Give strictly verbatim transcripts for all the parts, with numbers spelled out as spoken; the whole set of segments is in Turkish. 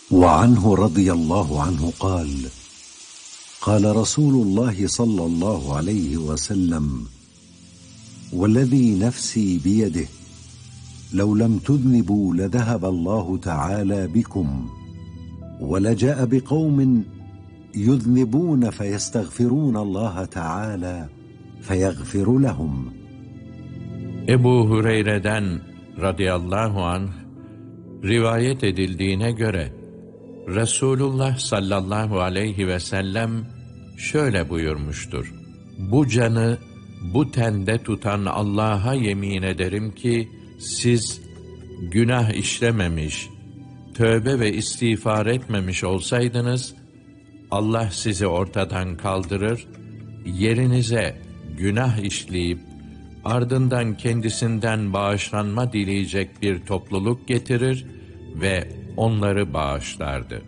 وعنه رضي الله عنه قال: قال رسول الله صلى الله عليه وسلم: والذي نفسي بيده لو لم تذنبوا لذهب الله تعالى بكم ولجاء بقوم يذنبون فيستغفرون الله تعالى فيغفر لهم. Ebu Hureyre'den radıyallahu anh rivayet edildiğine göre Resulullah sallallahu aleyhi ve sellem şöyle buyurmuştur: Bu canı bu tende tutan Allah'a yemin ederim ki siz günah işlememiş, tövbe ve istiğfar etmemiş olsaydınız, Allah sizi ortadan kaldırır, yerinize günah işleyip, ardından kendisinden bağışlanma dileyecek bir topluluk getirir ve onları bağışlardı.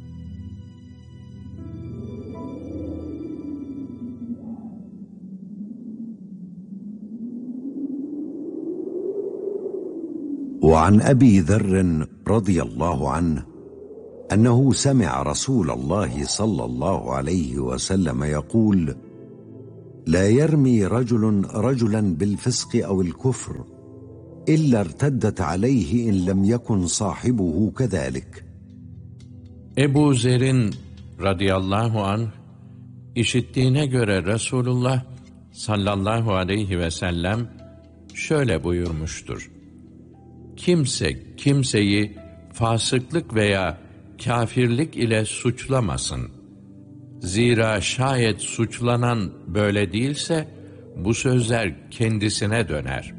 وعن أبي ذر رضي الله عنه أنه سمع رسول الله صلى الله عليه وسلم يقول: لا يرمي رجل رجلا بالفسق أو الكفر إلا ارتدت عليه إن لم يكن صاحبه كذلك. Ebu Zer'in radıyallahu anh işittiğine göre Resulullah sallallahu aleyhi ve sellem şöyle buyurmuştur: Kimse kimseyi fasıklık veya kâfirlik ile suçlamasın. Zira şayet suçlanan böyle değilse bu sözler kendisine döner.